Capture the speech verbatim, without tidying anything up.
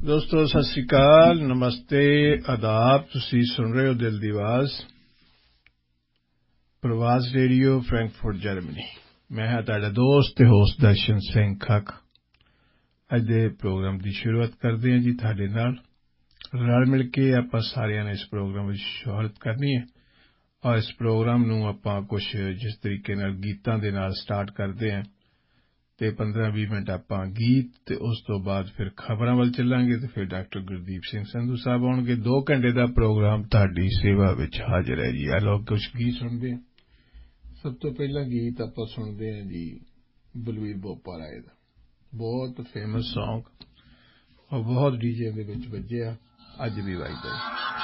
ਦੋਸਤੋ ਸਤਿ ਸ਼੍ਰੀ ਅਕਾਲ, ਨਮਸਤੇ, ਆਦਾਬ। ਤੁਸੀਂ ਸੁਣ ਰਹੇ ਹੋ ਦਿਲ ਦੀ ਆਵਾਜ਼, ਪ੍ਰਵਾਸ ਰੇਡੀਓ, ਫਰੈਂਕਫਰਟ, ਜਰਮਨੀ। ਮੈਂ ਹਾਂ ਤੁਹਾਡਾ ਦੋਸਤ ਤੇ ਹੋਸਟ ਦਰਸ਼ਨ ਸਿੰਘ ਖੱਖ। ਅੱਜ ਦੇ ਪ੍ਰੋਗਰਾਮ ਦੀ ਸ਼ੁਰੂਆਤ ਕਰਦੇ ਹਾਂ ਜੀ ਤੁਹਾਡੇ ਨਾਲ। ਰਲ ਮਿਲ ਕੇ ਆਪਾਂ ਸਾਰਿਆਂ ਨੇ ਇਸ ਪ੍ਰੋਗਰਾਮ ਵਿੱਚ ਸ਼ੁਰੂਆਤ ਕਰਨੀ ਹੈ ਔਰ ਇਸ ਪ੍ਰੋਗਰਾਮ ਨੂੰ ਆਪਾਂ ਕੁਝ ਜਿਸ ਤਰੀਕੇ ਨਾਲ ਗੀਤਾਂ ਦੇ ਨਾਲ ਸਟਾਰਟ ਕਰਦੇ ਹਾਂ ਤੇ ਪੰਦਰਾਂ ਵੀਹ ਮਿੰਟ ਆਪਾਂ ਗੀਤ ਤੇ ਉਸ ਤੋਂ ਬਾਅਦ ਫਿਰ ਖਬਰਾਂ ਵੱਲ ਚੱਲਾਂਗੇ ਤੇ ਫਿਰ ਡਾਕਟਰ ਗੁਰਦੀਪ ਸਿੰਘ ਸੰਧੂ ਸਾਹਿਬ ਆਉਣਗੇ। ਦੋ ਘੰਟੇ ਦਾ ਪ੍ਰੋਗਰਾਮ ਤੁਹਾਡੀ ਸੇਵਾ ਵਿੱਚ ਹਾਜ਼ਰ ਹੈ ਜੀ। ਆ ਲੋਕ ਕੁਝ ਗੀਤ ਸੁਣਦੇ ਹਾਂ। ਸਭ ਤੋਂ ਪਹਿਲਾਂ ਗੀਤ ਆਪਾਂ ਸੁਣਦੇ ਹਾਂ ਜੀ ਬਲਵੀਰ ਬੋਪਾ ਰਾਏ ਦਾ, ਬਹੁਤ ਫੇਮਸ ਸੌਂਗ ਔਰ ਬਹੁਤ ਡੀਜੇ ਦੇ ਵਿੱਚ ਵੱਜਿਆ, ਅੱਜ ਵੀ ਵੱਜਦਾ ਹੈ।